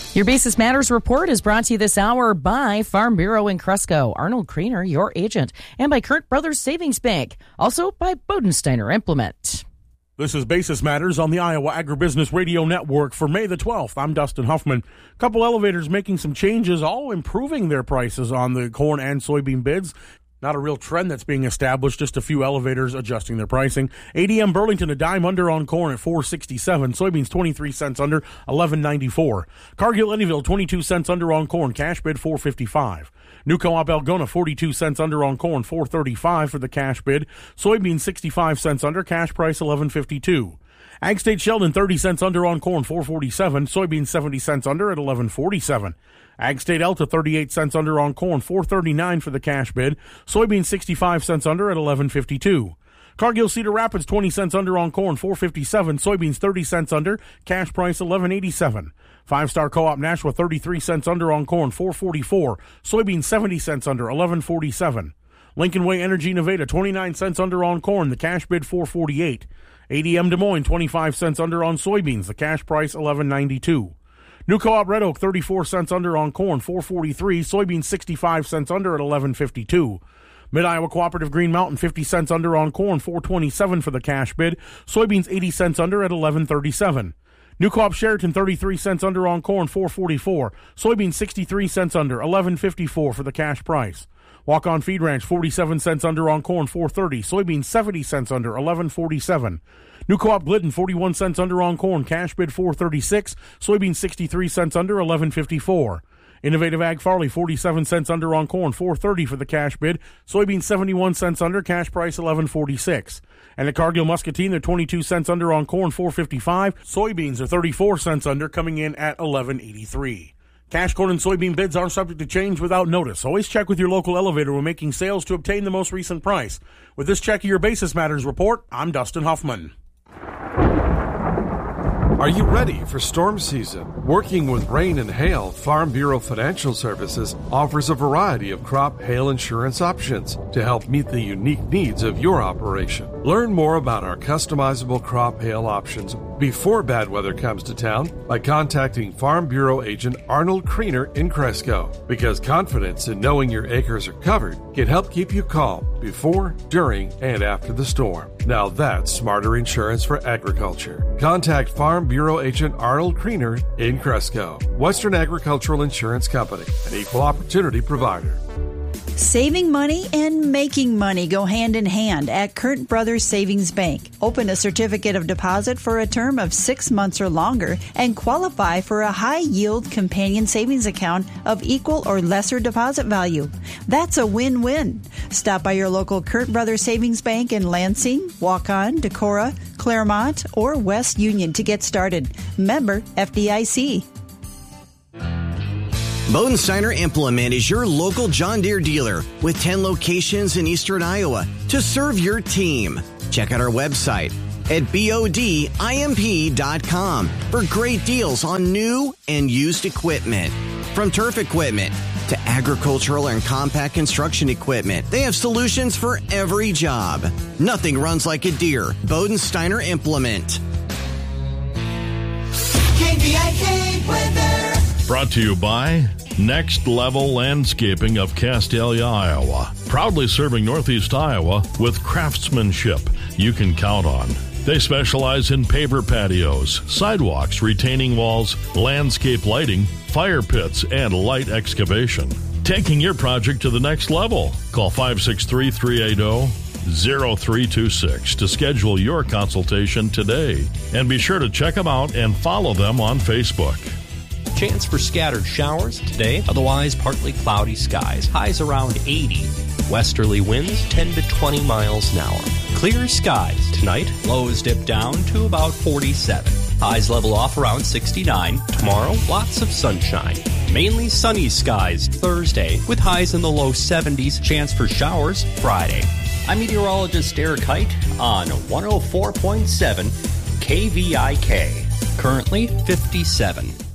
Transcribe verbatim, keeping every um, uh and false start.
Your Basis Matters report is brought to you this hour by Farm Bureau in Cresco, Arnold Kriener, your agent, and by Kurt Brothers Savings Bank, also by Bodensteiner Implement. This is Basis Matters on the Iowa Agribusiness Radio Network for May the twelfth. I'm Dustin Huffman. A couple elevators making some changes, all improving their prices on the corn and soybean bids. Not a real trend that's being established, just a few elevators adjusting their pricing. A D M Burlington, a dime under on corn at four sixty-seven. Soybeans twenty-three cents under, eleven ninety-four. Cargill Eddyville, twenty-two cents under on corn, cash bid four fifty-five. New Co-op Algona, forty-two cents under on corn, four thirty-five for the cash bid. Soybeans sixty-five cents under, cash price eleven fifty-two. Ag State Sheldon, thirty cents under on corn, four forty-seven. Soybeans seventy cents under at eleven forty-seven. Ag State Elta, thirty-eight cents under on corn, four thirty-nine for the cash bid. Soybeans sixty-five cents under at eleven fifty-two. Cargill Cedar Rapids, twenty cents under on corn, four fifty-seven. Soybeans thirty cents under, cash price eleven eighty-seven. Five Star Co-op Nashua, thirty-three cents under on corn, four forty-four. Soybeans seventy cents under, eleven forty-seven. Lincoln Way Energy Nevada, twenty-nine cents under on corn, the cash bid four forty-eight. A D M Des Moines, twenty-five cents under on soybeans, the cash price eleven ninety-two. New Co-op Red Oak, thirty-four cents under on corn, four forty-three. Soybeans sixty-five cents under at eleven fifty-two. Mid-Iowa Cooperative Green Mountain, fifty cents under on corn, four twenty-seven for the cash bid. Soybeans eighty cents under at eleven thirty-seven. New Co-op Sheraton, thirty-three cents under on corn, four forty-four. Soybeans sixty-three cents under, eleven fifty-four for the cash price. Walk-On Feed Ranch, forty-seven cents under on corn, four thirty. Soybeans seventy cents under, eleven forty-seven. New Co-op Glidden, forty-one cents under on corn, cash bid four thirty-six. Soybeans sixty-three cents under, eleven fifty-four. Innovative Ag Farley, forty-seven cents under on corn, four thirty for the cash bid. Soybeans seventy-one cents under, cash price eleven forty-six. And at Cargill Muscatine, they're twenty-two cents under on corn, four fifty-five. Soybeans are thirty-four cents under, coming in at eleven eighty-three. Cash corn and soybean bids are subject to change without notice. Always check with your local elevator when making sales to obtain the most recent price. With this check of your Basis Matters report, I'm Dustin Huffman. Are you ready for storm season? Working with rain and hail, Farm Bureau Financial Services offers a variety of crop hail insurance options to help meet the unique needs of your operation. Learn more about our customizable crop hail options before bad weather comes to town by contacting Farm Bureau agent Arnold Kriener in Cresco, because confidence in knowing your acres are covered can help keep you calm before, during, and after the storm. Now that's smarter insurance for agriculture. Contact Farm Bureau agent Arnold Kriener in Cresco. Western Agricultural Insurance Company, an equal opportunity provider. Saving money and making money go hand in hand at Kurt Brothers Savings Bank. Open a certificate of deposit for a term of six months or longer and qualify for a high-yield companion savings account of equal or lesser deposit value. That's a win-win. Stop by your local Kurt Brothers Savings Bank in Lansing, Waukon, Decorah, Claremont, or West Union to get started. Member F D I C. Bodensteiner Implement is your local John Deere dealer with ten locations in eastern Iowa to serve your team. Check out our website at B O D I M P dot com for great deals on new and used equipment. From turf equipment to agricultural and compact construction equipment, they have solutions for every job. Nothing runs like a Deere. Bodensteiner Implement. K V I K weather. Brought to you by Next Level Landscaping of Castalia, Iowa. Proudly serving Northeast Iowa with craftsmanship you can count on. They specialize in paver patios, sidewalks, retaining walls, landscape lighting, fire pits, and light excavation. Taking your project to the next level. Call five six three, three eight zero, zero three two six to schedule your consultation today. And be sure to check them out and follow them on Facebook. Chance for scattered showers today, otherwise partly cloudy skies. Highs around eighty. Westerly winds ten to twenty miles an hour. Clear skies tonight. Lows dip down to about forty-seven. Highs level off around sixty-nine. Tomorrow, lots of sunshine. Mainly sunny skies Thursday with highs in the low seventies. Chance for showers Friday. I'm meteorologist Eric Height on one oh four point seven K V I K. Currently fifty-seven.